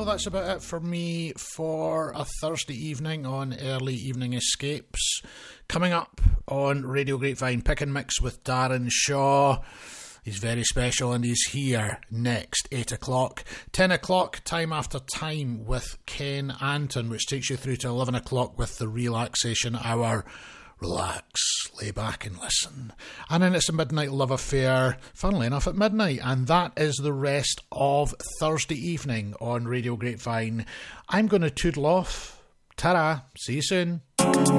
well, that's about it for me for a Thursday evening on Early Evening Escapes. Coming up on Radio Grapevine, Pick and Mix with Darren Shaw. He's very special and he's here next, 8 o'clock. 10 o'clock, Time After Time with Ken Anton, which takes you through to 11 o'clock with the Relaxation Hour. Relax, lay back and listen. And then it's a Midnight Love Affair, funnily enough, at midnight. And that is the rest of Thursday evening on Radio Grapevine. I'm going to toodle off. Ta-ra. See you soon.